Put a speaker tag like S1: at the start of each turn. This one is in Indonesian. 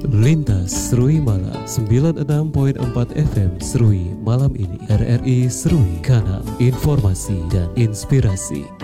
S1: Lintas Serui Malam 96.4 FM Serui malam ini. RRI Serui, kanal informasi dan inspirasi.